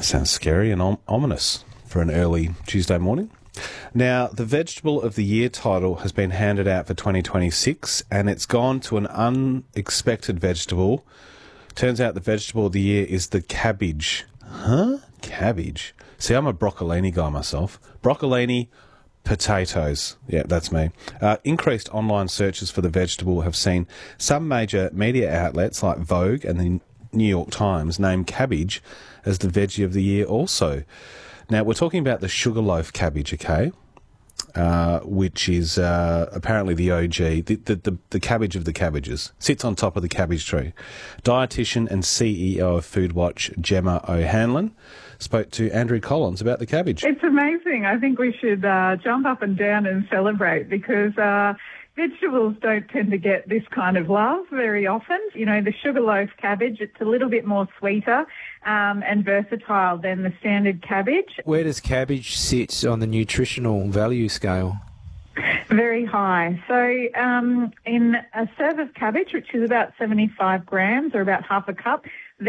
Sounds scary and ominous for an early Tuesday morning. Now, the Vegetable of the Year title has been handed out for 2026, and it's gone to an unexpected vegetable. Turns out the Vegetable of the Year is the cabbage. Huh? Cabbage? See, I'm a broccolini guy myself. Broccolini, potatoes. Yeah, that's me. Increased online searches for the vegetable have seen some major media outlets like Vogue and the New York Times name cabbage as the veggie of the year also. Now, we're talking about the sugarloaf cabbage, okay, which is apparently the OG, the cabbage of the cabbages. Sits on top of the cabbage tree. Dietitian and CEO of Foodwatch, Gemma O'Hanlon, spoke to Andrew Collins about the cabbage. It's amazing. I think we should jump up and down and celebrate because vegetables don't tend to get this kind of love very often. You know, the sugarloaf cabbage, it's a little bit more sweeter and versatile than the standard cabbage. Where does cabbage sit on the nutritional value scale? Very high. So in a serve of cabbage, which is about 75 grams or about half a cup,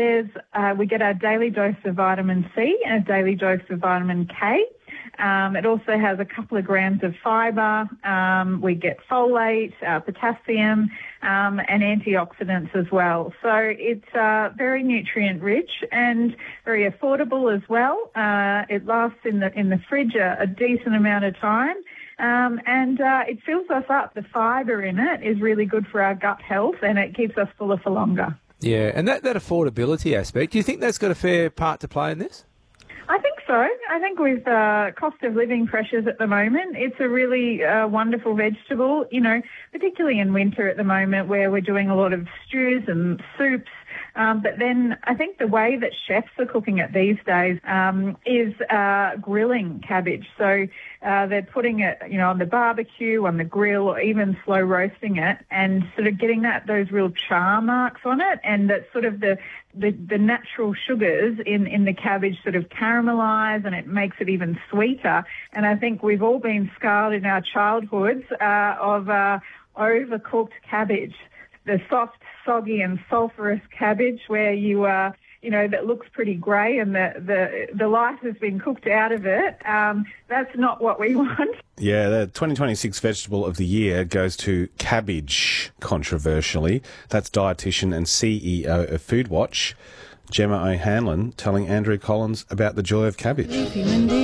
we get our daily dose of vitamin C and a daily dose of vitamin K. It also has a couple of grams of fibre. We get folate, potassium, and antioxidants as well. So it's very nutrient rich and very affordable as well. It lasts in the fridge a decent amount of time. And it fills us up. The fibre in it is really good for our gut health and it keeps us fuller for longer. Yeah, and that affordability aspect, do you think that's got a fair part to play in this? I think so. I think with cost of living pressures at the moment, it's a really wonderful vegetable, you know, particularly in winter at the moment where we're doing a lot of stews and soups. But then I think the way that chefs are cooking it these days is grilling cabbage. So they're putting it, you know, on the barbecue, on the grill, or even slow roasting it and sort of getting those real char marks on it and that sort of the natural sugars in the cabbage sort of caramelize and it makes it even sweeter. And I think we've all been scarred in our childhoods of overcooked cabbage. The soft, soggy and sulphurous cabbage where that looks pretty grey and the life has been cooked out of it. That's not what we want. Yeah, the 2026 Vegetable of the Year goes to cabbage, controversially. That's dietitian and CEO of Foodwatch, Gemma O'Hanlon, telling Andrew Collins about the joy of cabbage.